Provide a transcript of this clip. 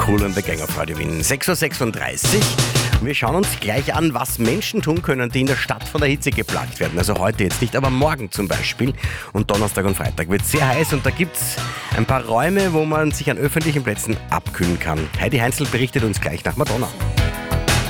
Kool and the Gang auf Radio Wien. 6.36 Uhr. Wir schauen uns gleich an, was Menschen tun können, die in der Stadt von der Hitze geplagt werden. Also heute jetzt nicht, aber morgen zum Beispiel. Und Donnerstag und Freitag wird es sehr heiß und da gibt es ein paar Räume, wo man sich an öffentlichen Plätzen abkühlen kann. Heidi Heinzel berichtet uns gleich nach Madonna.